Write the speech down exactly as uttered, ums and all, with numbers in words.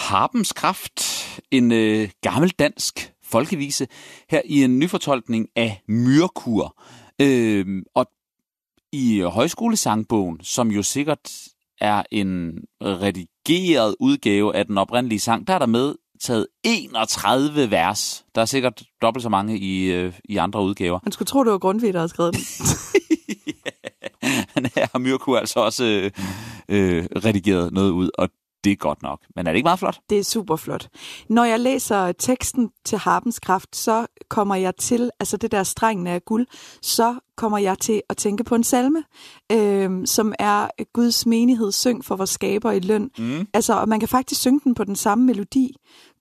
Harpens Kraft, en øh, gammel dansk folkevise, her i en nyfortolkning af Myrkur. Øh, og i højskolesangbogen, som jo sikkert er en redigeret udgave af den oprindelige sang, der er der med taget enogtredive vers. Der er sikkert dobbelt så mange i, øh, i andre udgaver. Man skulle tro, det var Grundtvig, der havde skrevet den. Han har Myrkur altså også øh, øh, redigeret noget ud, og det er godt nok. Men er det ikke meget flot? Det er super flot. Når jeg læser teksten til Harpens Kraft, så kommer jeg til, altså det der strengen af guld, så kommer jeg til at tænke på en salme, øh, som er Guds menighed, syng for vores skaber i løn. Mm. Altså, og man kan faktisk synge den på den samme melodi.